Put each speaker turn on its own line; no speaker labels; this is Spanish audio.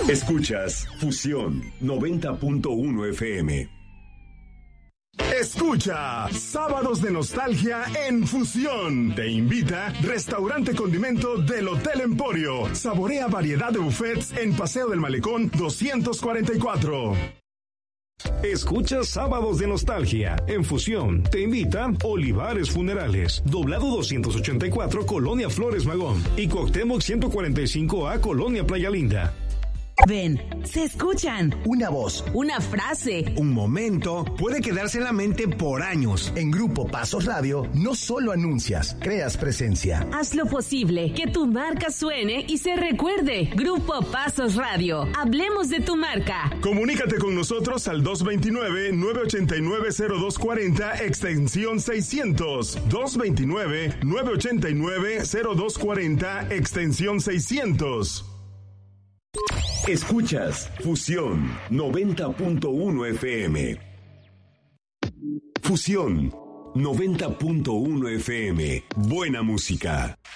Escuchas Fusión 90.1 FM. Escucha Sábados de Nostalgia en Fusión. Te invita Restaurante Condimento del Hotel Emporio. Saborea variedad de buffets en Paseo del Malecón 244. Escucha Sábados de Nostalgia en Fusión. Te invita Olivares Funerales, Doblado 284, Colonia Flores Magón, y Cuauhtémoc 145A, Colonia Playa Linda.
Ven, se escuchan.
Una voz,
una frase,
un momento puede quedarse en la mente por años. En Grupo Pasos Radio no solo anuncias, creas presencia.
Haz lo posible que tu marca suene y se recuerde. Grupo Pasos Radio. Hablemos de tu marca.
Comunícate con nosotros al 229-989-0240 extensión 600. 229-989-0240 extensión 600. Escuchas Fusión 90.1 FM. Fusión 90.1 FM. Buena música.